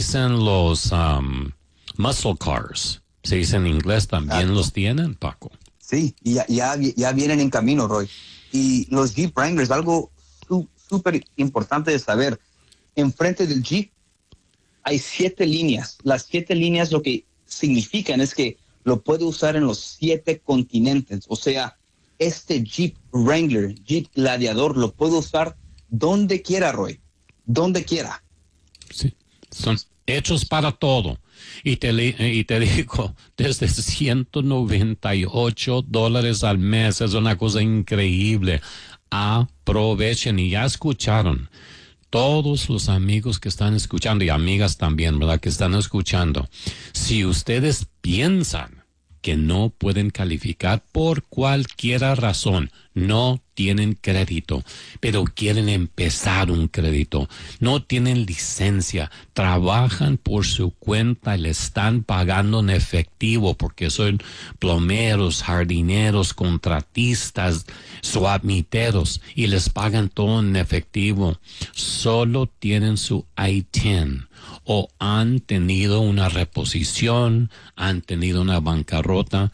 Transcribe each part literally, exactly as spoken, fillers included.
dicen los um, muscle cars. Se dice en inglés, ¿también Exacto. los tienen, Paco? Sí, y ya, ya, ya vienen en camino, Roy. Y los Jeep Wranglers, algo súper importante de saber. Enfrente del Jeep hay siete líneas. Las siete líneas lo que significan es que lo puede usar en los siete continentes. O sea, este Jeep Wrangler, Jeep Gladiador, lo puede usar donde quiera, Roy. Donde quiera. Sí, son hechos para todo. Y te, y te digo, desde ciento noventa y ocho dólares al mes, es una cosa increíble. Aprovechen y ya escucharon. Todos los amigos que están escuchando y amigas también, ¿verdad? Que están escuchando. Si ustedes piensan que no pueden calificar por cualquier razón, no tienen crédito, pero quieren empezar un crédito, no tienen licencia, trabajan por su cuenta y le están pagando en efectivo porque son plomeros, jardineros, contratistas, suamiteros y les pagan todo en efectivo. Solo tienen su I diez o han tenido una reposición, han tenido una bancarrota,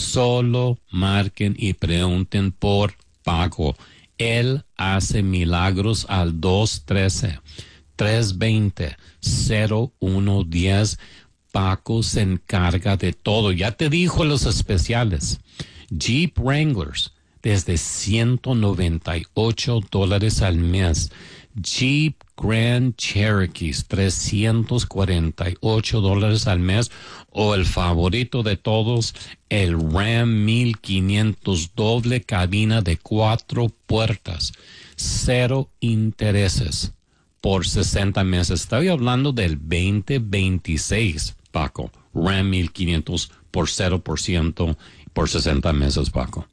solo marquen y pregunten por Paco. Él hace milagros al dos uno tres, tres dos cero, cero uno uno cero. Paco se encarga de todo. Ya te dijo los especiales. Jeep Wranglers desde ciento noventa y ocho dólares al mes. Jeep Grand Cherokees, trescientos cuarenta y ocho dólares al mes, o el favorito de todos, el Ram mil quinientos doble cabina de cuatro puertas, cero intereses por sesenta meses. Estoy hablando del veinte veintiséis, Paco. Ram mil quinientos por cero por ciento por sesenta meses, Paco.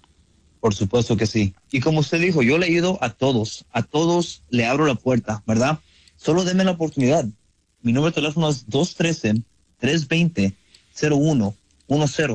Por supuesto que sí. Y como usted dijo, yo le ayudo a todos. A todos le abro la puerta, ¿verdad? Solo denme la oportunidad. Mi número de teléfono es dos uno tres, tres dos cero, cero uno uno cero.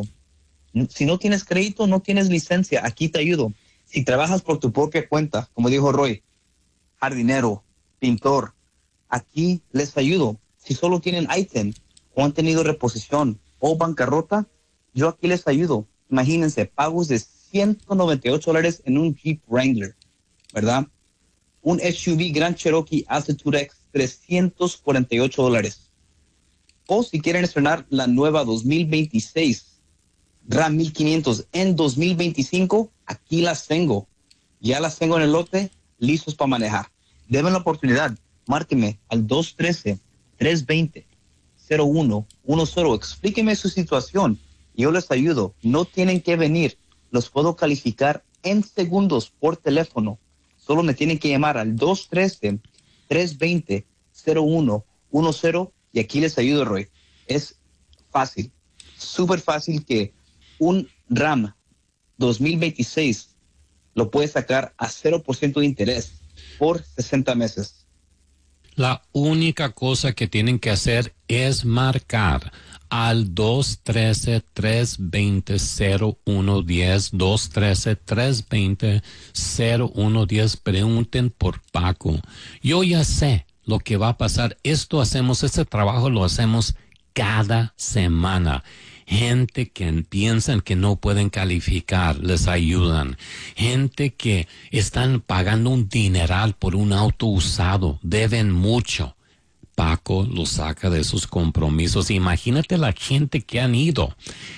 Si no tienes crédito, no tienes licencia, aquí te ayudo. Si trabajas por tu propia cuenta, como dijo Roy, jardinero, pintor, aquí les ayudo. Si solo tienen I diez o han tenido reposición o bancarrota, yo aquí les ayudo. Imagínense, pagos de ciento noventa y ocho dólares en un Jeep Wrangler, ¿verdad? Un S U V Grand Cherokee Altitude X, trescientos cuarenta y ocho dólares. O si quieren estrenar la nueva dos mil veintiséis Ram mil quinientos en dos mil veinticinco, aquí las tengo. Ya las tengo en el lote, listos para manejar. Deben la oportunidad, márqueme al dos uno tres, tres dos cero, cero uno uno cero. Explíqueme su situación y yo les ayudo. No tienen que venir. Los puedo calificar en segundos por teléfono. Solo me tienen que llamar al dos uno tres, tres dos cero, cero uno uno cero y aquí les ayudo, Roy. Es fácil, súper fácil que un Ram dos mil veintiséis lo puede sacar a cero por ciento de interés por sesenta meses. La única cosa que tienen que hacer es marcar al dos uno tres, tres dos cero, cero uno uno cero, dos uno tres, tres dos cero, cero uno uno cero. Pregunten por Paco. Yo ya sé lo que va a pasar. Esto hacemos, este trabajo lo hacemos cada semana. Gente que piensan que no pueden calificar, les ayudan. Gente que están pagando un dineral por un auto usado, deben mucho. Paco los saca de sus compromisos. Imagínate la gente que han ido.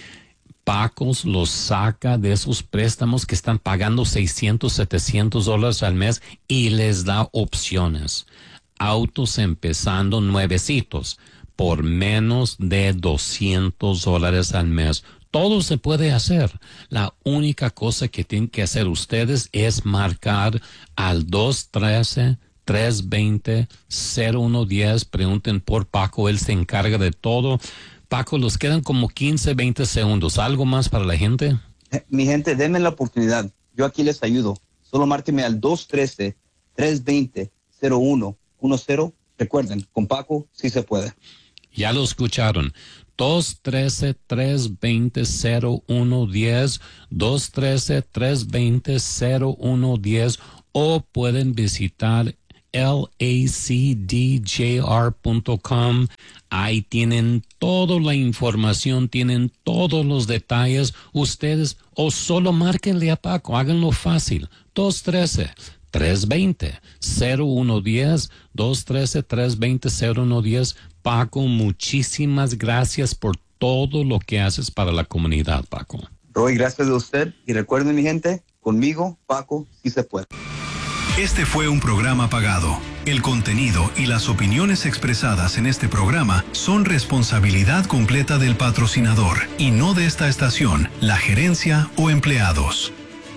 Paco los saca de esos préstamos que están pagando seiscientos, setecientos dólares al mes y les da opciones. Autos empezando nuevecitos por menos de doscientos dólares al mes. Todo se puede hacer. La única cosa que tienen que hacer ustedes es marcar al dos uno tres, tres dos cero, cero uno uno cero. Pregunten por Paco, él se encarga de todo. Paco, los quedan como quince, veinte segundos. ¿Algo más para la gente? Eh, mi gente, denme la oportunidad. Yo aquí les ayudo. Solo márquenme al dos uno tres, tres dos cero, cero uno uno cero. Recuerden, con Paco sí se puede. Ya lo escucharon. dos uno tres, tres dos cero, cero uno uno cero, dos uno tres, tres dos cero, cero uno uno cero, o pueden visitar L A C D J R punto com. Ahí tienen toda la información, tienen todos los detalles. Ustedes o solo márquenle a Paco, háganlo fácil. dos uno tres, tres dos cero, cero uno uno cero, dos uno tres, tres dos cero, cero uno uno cero. Paco, muchísimas gracias por todo lo que haces para la comunidad, Paco. Roy, gracias a usted. Y recuerden, mi gente, conmigo, Paco, sí se puede. Este fue un programa pagado. El contenido y las opiniones expresadas en este programa son responsabilidad completa del patrocinador y no de esta estación, la gerencia o empleados.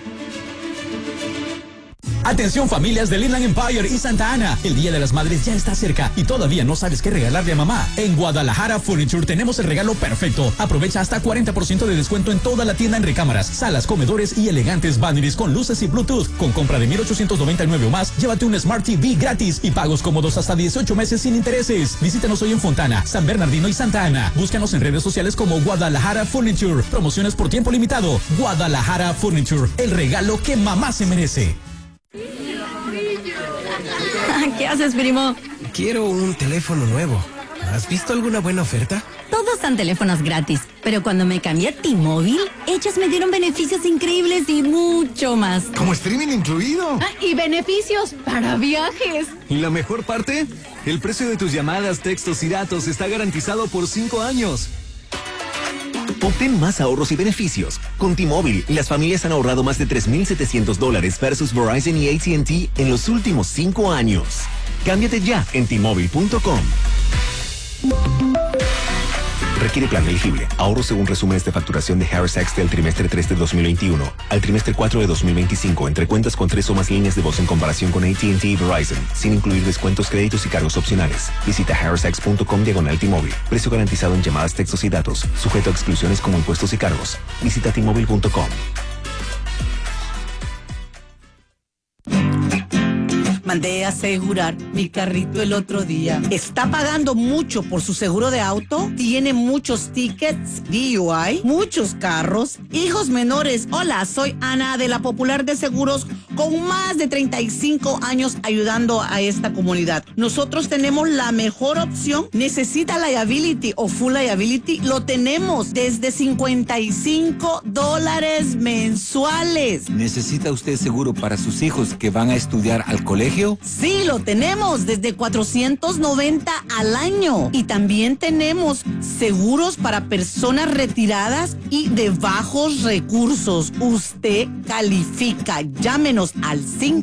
Atención familias del Inland Empire y Santa Ana, el Día de las Madres ya está cerca y todavía no sabes qué regalarle a mamá. En Guadalajara Furniture tenemos el regalo perfecto. Aprovecha hasta cuarenta por ciento de descuento en toda la tienda en recámaras, salas, comedores y elegantes vanidis con luces y Bluetooth. Con compra de mil ochocientos noventa y nueve o más, llévate un Smart T V gratis y pagos cómodos hasta dieciocho meses sin intereses. Visítanos hoy en Fontana, San Bernardino y Santa Ana. Búscanos en redes sociales como Guadalajara Furniture. Promociones por tiempo limitado. Guadalajara Furniture, el regalo que mamá se merece. ¿Qué haces, primo? Quiero un teléfono nuevo. ¿Has visto alguna buena oferta? Todos dan teléfonos gratis, pero cuando me cambié a T-Mobile, ellos me dieron beneficios increíbles y mucho más. ¿Como streaming incluido? Ah, y beneficios para viajes. ¿Y la mejor parte? El precio de tus llamadas, textos y datos está garantizado por cinco años. Obtén más ahorros y beneficios. Con T-Mobile, las familias han ahorrado más de tres mil setecientos dólares versus Verizon y A T and T en los últimos cinco años. Cámbiate ya en T Mobile punto com. Requiere plan elegible. Ahorro según resúmenes de facturación de Harris X del trimestre tres de dos mil veintiuno al trimestre cuatro de dos mil veinticinco entre cuentas con tres o más líneas de voz en comparación con A T and T y Verizon, sin incluir descuentos, créditos y cargos opcionales. Visita harris x punto com diagonal T-Mobile. Precio garantizado en llamadas, textos y datos. Sujeto a exclusiones como impuestos y cargos. Visita T Mobile punto com. Mandé a asegurar mi carrito el otro día. ¿Está pagando mucho por su seguro de auto? ¿Tiene muchos tickets, D U I, muchos carros, hijos menores? Hola, soy Ana de la Popular de Seguros con más de treinta y cinco años ayudando a esta comunidad. Nosotros tenemos la mejor opción. ¿Necesita liability o full liability? Lo tenemos desde cincuenta y cinco dólares mensuales. ¿Necesita usted seguro para sus hijos que van a estudiar al colegio? Sí, lo tenemos desde cuatrocientos noventa al año. Y también tenemos seguros para personas retiradas y de bajos recursos. Usted califica. Llámenos al cinco